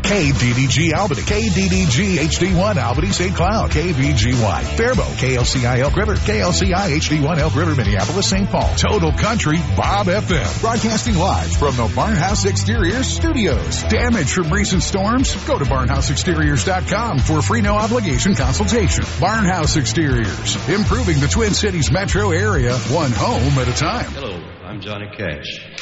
KDDG Albany, KDDG HD1 Albany St. Cloud, KVGY Faribault, KLCI Elk River, KLCI HD1 Elk River Minneapolis St. Paul, Total Country Bob FM, broadcasting live from the Barnhouse Exteriors Studios. Damage from recent storms? Go to barnhouseexteriors.com for a free no obligation consultation. Barnhouse Exteriors, improving the Twin Cities metro area, one home at a time. Hello, I'm Johnny Cash.